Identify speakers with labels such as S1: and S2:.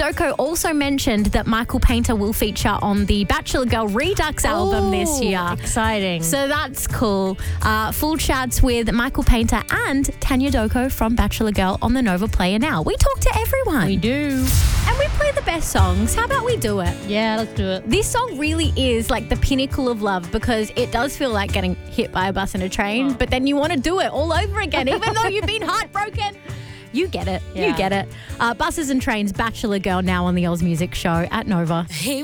S1: Doko also mentioned that Michael Painter will feature on the Bachelor Girl Redux album this year.
S2: Exciting.
S1: So that's cool. Full chats with Michael Painter and Tanya Doko from Bachelor Girl on the Nova Player now. We talk to everyone.
S2: We do.
S1: And we play the best songs. How about we do it?
S2: Yeah, let's do it.
S1: This song really is like the pinnacle of love because it does feel like getting hit by a bus and a train, but then you want to do it all over again, even though you've been heartbroken. You get it.
S2: Yeah.
S1: You get it. Buses and Trains, Bachelor Girl now on the Oz Music Show at Nova.
S3: Hey,